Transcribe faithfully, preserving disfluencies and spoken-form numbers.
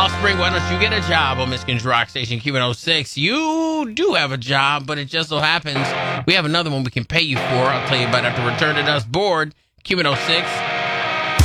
Offspring, why don't you get a job on Michigan's Rock Station, Q one oh six? You do have a job, but it just so happens we have another one we can pay you for. I'll tell you about it after Return to Dust Board, Q one oh six.